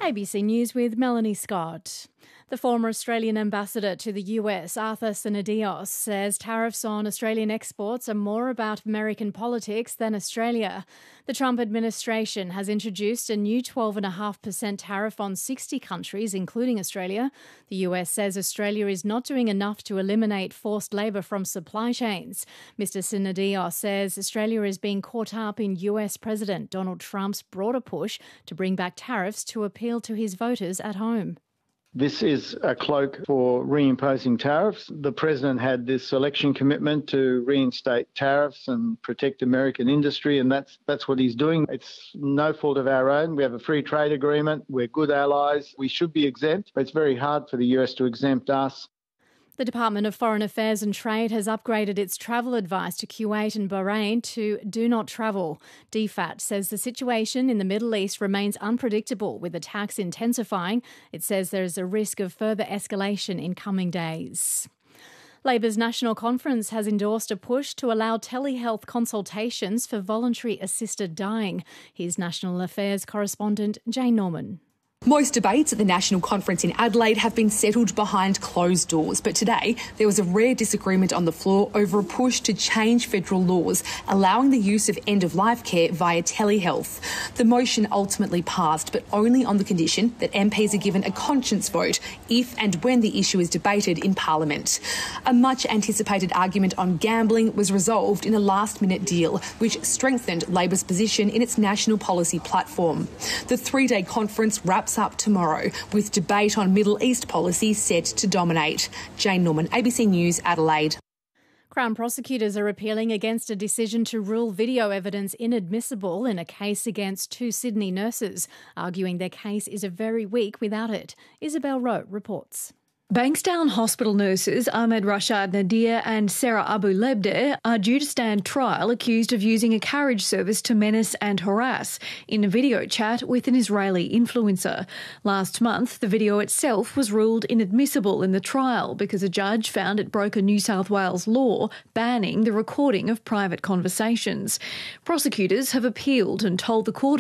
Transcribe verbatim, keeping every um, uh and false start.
A B C News with Melanie Scott. The former Australian ambassador to the U S, Arthur Sinodinos, says tariffs on Australian exports are more about American politics than Australia. The Trump administration has introduced a new twelve point five percent tariff on sixty countries, including Australia. The U S says Australia is not doing enough to eliminate forced labour from supply chains. Mister Sinodinos says Australia is being caught up in U S President Donald Trump's broader push to bring back tariffs to appeal to his voters at home. This is a cloak for reimposing tariffs. The president had this election commitment to reinstate tariffs and protect American industry, and that's that's what he's doing. It's no fault of our own. We have a free trade agreement. We're good allies. We should be exempt, but it's very hard for the U S to exempt us. The Department of Foreign Affairs and Trade has upgraded its travel advice to Kuwait and Bahrain to do not travel. D F A T says the situation in the Middle East remains unpredictable, with attacks intensifying. It says there is a risk of further escalation in coming days. Labor's National Conference has endorsed a push to allow telehealth consultations for voluntary assisted dying. Here's National Affairs correspondent Jane Norman. Most debates at the National Conference in Adelaide have been settled behind closed doors, but today there was a rare disagreement on the floor over a push to change federal laws, allowing the use of end-of-life care via telehealth. The motion ultimately passed, but only on the condition that M Ps are given a conscience vote if and when the issue is debated in Parliament. A much-anticipated argument on gambling was resolved in a last-minute deal, which strengthened Labor's position in its national policy platform. The three-day conference wraps up tomorrow, with debate on Middle East policy set to dominate. Jane Norman, A B C News, Adelaide. Crown prosecutors are appealing against a decision to rule video evidence inadmissible in a case against two Sydney nurses, arguing their case is very weak without it. Isabel Rowe reports. Bankstown Hospital nurses Ahmed Rashad Nadir and Sarah Abu Lebdeh are due to stand trial accused of using a carriage service to menace and harass in a video chat with an Israeli influencer. Last month, the video itself was ruled inadmissible in the trial because a judge found it broke a New South Wales law banning the recording of private conversations. Prosecutors have appealed and told the court